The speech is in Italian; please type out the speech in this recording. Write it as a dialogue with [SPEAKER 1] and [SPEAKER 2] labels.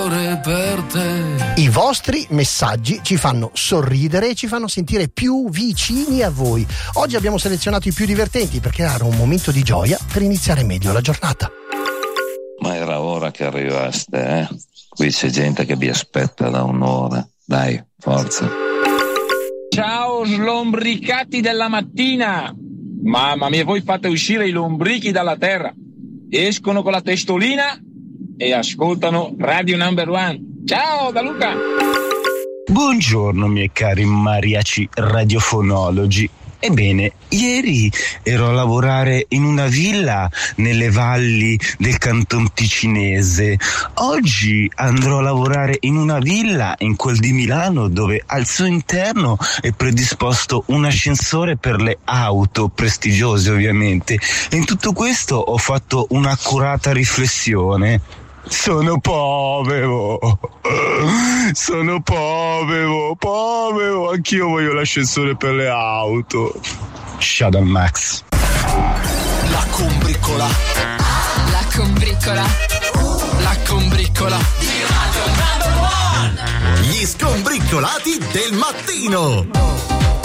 [SPEAKER 1] Per te.
[SPEAKER 2] I vostri messaggi ci fanno sorridere e ci fanno sentire più vicini a voi. Oggi abbiamo selezionato i più divertenti per creare un momento di gioia per iniziare meglio la giornata.
[SPEAKER 3] Ma era ora che arrivaste, eh? Qui c'è gente che vi aspetta da un'ora. Dai, forza.
[SPEAKER 4] Ciao slombricati della mattina. Mamma mia, voi fate uscire i lombrichi dalla terra. Escono con la testolina e ascoltano Radio Number One. Ciao da Luca.
[SPEAKER 5] Buongiorno miei cari mariachi radiofonologi. Ebbene, ieri ero a lavorare in una villa nelle valli del Canton Ticinese. Oggi andrò a lavorare in una villa in quel di Milano dove al suo interno è predisposto un ascensore per le auto, prestigiose ovviamente. E in tutto questo ho fatto un'accurata riflessione. Sono povero, anch'io voglio l'ascensore per le auto. Shadow Max.
[SPEAKER 1] La combriccola. La combriccola. La combriccola. Di Radio Number One.
[SPEAKER 6] Gli scombriccolati del mattino.